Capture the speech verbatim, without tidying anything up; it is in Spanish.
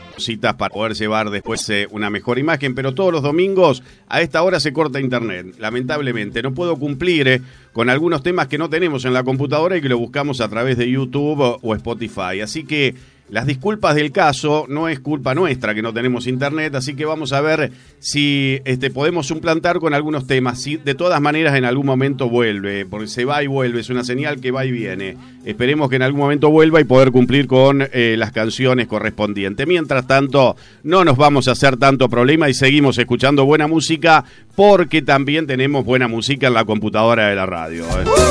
citas para poder llevar después eh, una mejor imagen, pero todos los domingos a esta hora se corta internet, lamentablemente. No puedo cumplir eh, con algunos temas que no tenemos en la computadora y que lo buscamos a través de YouTube o, o Spotify. Así que las disculpas del caso, no es culpa nuestra que no tenemos internet, así que vamos a ver si este, podemos suplantar con algunos temas. Si de todas maneras en algún momento vuelve, porque se va y vuelve, es una señal que va y viene. Esperemos que en algún momento vuelva y poder cumplir con eh, las canciones correspondientes. Mientras tanto, no nos vamos a hacer tanto problema y seguimos escuchando buena música, porque también tenemos buena música en la computadora de la radio. ¿eh?